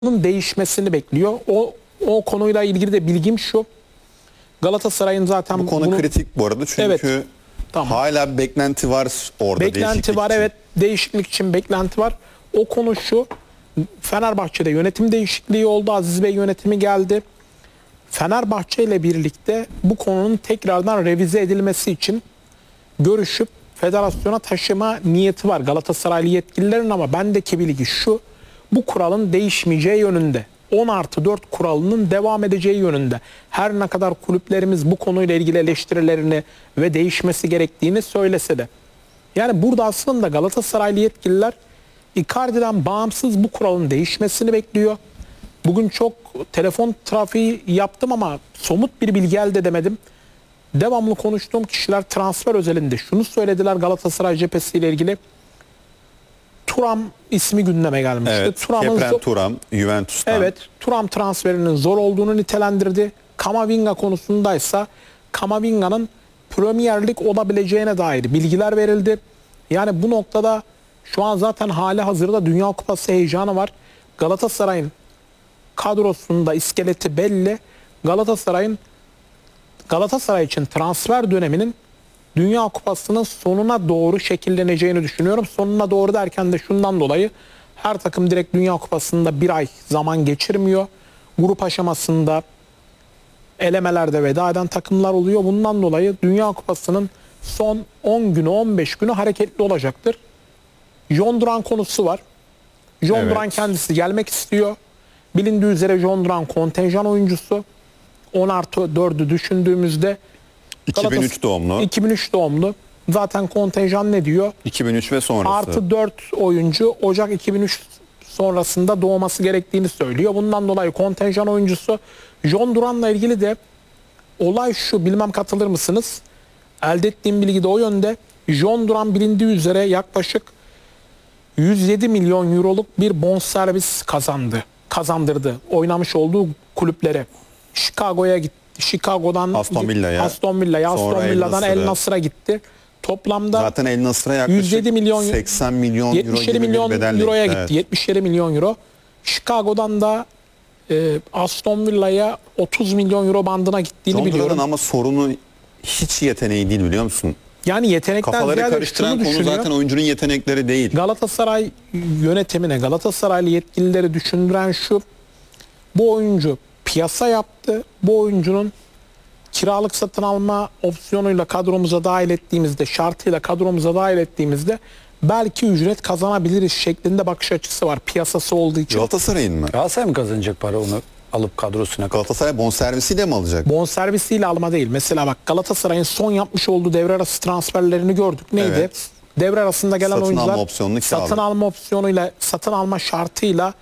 değişmesini bekliyor. O konuyla ilgili de bilgim şu. Galatasaray'ın zaten bu konu kritik bu arada çünkü evet, tamam. hala bir beklenti var orada. Beklenti var, evet, değişiklik için beklenti var. O konu şu: Fenerbahçe'de yönetim değişikliği oldu. Aziz Bey yönetimi geldi. Fenerbahçe ile birlikte bu konunun tekrardan revize edilmesi için görüşüp federasyona taşıma niyeti var Galatasaraylı yetkililerin, ama bendeki bilgi şu: bu kuralın değişmeyeceği yönünde. 10+4 kuralının devam edeceği yönünde. Her ne kadar kulüplerimiz bu konuyla ilgili eleştirilerini ve değişmesi gerektiğini söylese de. Yani burada aslında Galatasaraylı yetkililer Icardi'den bağımsız bu kuralın değişmesini bekliyor. Bugün çok telefon trafiği yaptım ama somut bir bilgi elde edemedim. Devamlı konuştuğum kişiler transfer özelinde şunu söylediler Galatasaray cephesiyle ilgili. Thuram ismi gündeme gelmişti. Evet, Kepren Thuram, Juventus'tan. Evet, Thuram transferinin zor olduğunu nitelendirdi. Camavinga konusundaysa Camavinga'nın Premier Lig olabileceğine dair bilgiler verildi. Yani bu noktada şu an zaten hali hazırda Dünya Kupası heyecanı var. Galatasaray'ın kadrosunda iskeleti belli. Galatasaray için transfer döneminin Dünya Kupası'nın sonuna doğru şekilleneceğini düşünüyorum. Sonuna doğru derken de şundan dolayı: her takım direkt Dünya Kupası'nda bir ay zaman geçirmiyor. Grup aşamasında elemelerde veda eden takımlar oluyor. Bundan dolayı Dünya Kupası'nın son 10 günü 15 günü hareketli olacaktır. John Duran konusu var. John Duran kendisi gelmek istiyor. Bilindiği üzere John Duran kontenjan oyuncusu. 10+4'ü düşündüğümüzde 2003 doğumlu. 2003 doğumlu. Zaten kontenjan ne diyor? 2003 ve sonrası. Artı 4 oyuncu Ocak 2003 sonrasında doğması gerektiğini söylüyor. Bundan dolayı kontenjan oyuncusu. John Duran'la ilgili de olay şu, bilmem katılır mısınız? Elde ettiğim bilgi de o yönde. John Duran bilindiği üzere yaklaşık 107 milyon euroluk bir bonservis kazandırdı oynamış olduğu kulüplere. Chicago'ya gitti. Chicago'dan Aston Villa'ya. Aston Villa'dan El Nasır'a gitti. Toplamda zaten El Nasır'a yaklaşık 107 milyon, 80 milyon 77 milyon euroya gitti. Evet. 77 milyon euro. Chicago'dan da Aston Villa'ya 30 milyon euro bandına gittiğini John biliyorum. Duran'ın ama sorunu hiç yeteneği değil, biliyor musun? Yani yetenekten Kafaları ziyade karıştıran şunu konu düşünüyor: zaten oyuncunun yetenekleri değil. Galatasaray yönetimine, Galatasaraylı yetkilileri düşündüren şu: bu oyuncu piyasa yaptı. Bu oyuncunun kiralık satın alma opsiyonuyla kadromuza dahil ettiğimizde, şartıyla kadromuza dahil ettiğimizde belki ücret kazanabiliriz şeklinde bakış açısı var piyasası olduğu için. Galatasaray'ın mı? Galatasaray mı kazanacak para onu alıp kadrosuna? Galatasaray bonservisiyle mi alacak? Bonservisiyle alma değil. Mesela bak, Galatasaray'ın son yapmış olduğu devre arası transferlerini gördük. Neydi? Evet. Devre arasında gelen Satın oyuncular alma opsiyonunu satın alma opsiyonuyla, satın alma şartıyla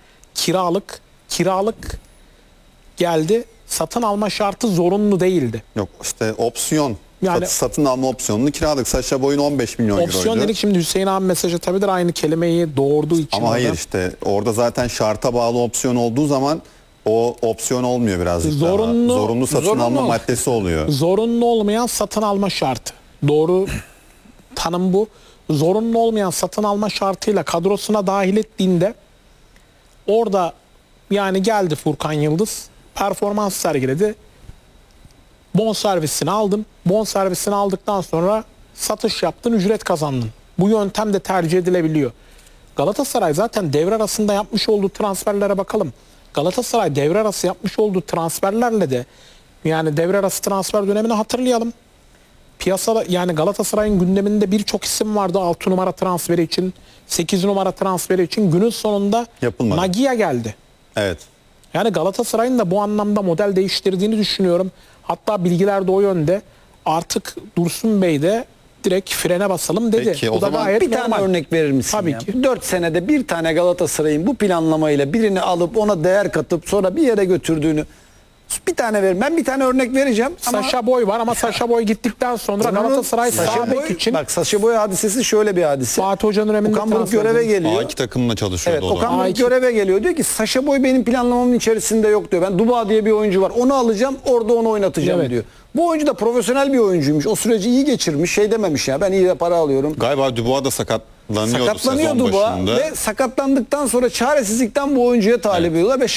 kiralık geldi. Satın alma şartı zorunlu değildi. Yok işte opsiyon. Yani satın alma opsiyonunu kiralık. Sacha Boey'un 15 milyon euroydu. Opsiyon dedik, şimdi Hüseyin abi mesaj atabilir aynı kelimeyi doğurduğu için. Ama hayır, işte orada zaten şarta bağlı opsiyon olduğu zaman o opsiyon olmuyor birazcık Zorunlu- daha. Zorunlu satın alma maddesi oluyor. Zorunlu olmayan satın alma şartı. Doğru tanım bu. Zorunlu olmayan satın alma şartıyla kadrosuna dahil ettiğinde orada yani geldi Furkan Yıldız, performans sergiledi. Bonservisini aldın. Bonservisini aldıktan sonra satış yaptın, ücret kazandın. Bu yöntem de tercih edilebiliyor. Galatasaray zaten devre arasında yapmış olduğu transferlere bakalım. Galatasaray devre arası yapmış olduğu transferlerle de, yani devre arası transfer dönemini hatırlayalım. Piyasada, yani Galatasaray'ın gündeminde birçok isim vardı 6 numara transferi için, 8 numara transferi için. Günün sonunda yapılmadı. Nagia geldi. Evet. Yani Galatasaray'ın da bu anlamda model değiştirdiğini düşünüyorum. Hatta bilgiler de o yönde. Artık Dursun Bey de direkt frene basalım dedi. Peki, bu o da zaman gayet Bir tane normal. örnek verir misin Tabii ya? ki. 4 senede bir tane Galatasaray'ın bu planlamayla birini alıp ona değer katıp sonra bir yere götürdüğünü bir tane verin. Ben bir tane örnek vereceğim. Sacha Boey var ama Sacha Boey gittikten sonra Galatasaray sağ bek için bak, Sacha Boey hadisesi şöyle bir hadise. Fatih Hoca döneminde Okan Buruk transfer göreve edildi. geliyor. A2 takımla çalışıyordu Evet, o zaman. Okan Buruk A2. göreve geliyor. Diyor ki Sacha Boey benim planlamamın içerisinde yok diyor. Ben Duba diye bir oyuncu var. Onu alacağım, orada onu oynatacağım Evet. diyor. Bu oyuncu da profesyonel bir oyuncuymuş. O süreci iyi geçirmiş. Şey dememiş ya, ben iyi de para alıyorum. Galiba Dubois da sakat Sakatlanıyordu sakatlanıyor sezon Dubois başında. ve sakatlandıktan sonra çaresizlikten bu oyuncuya talip ediyorlar ve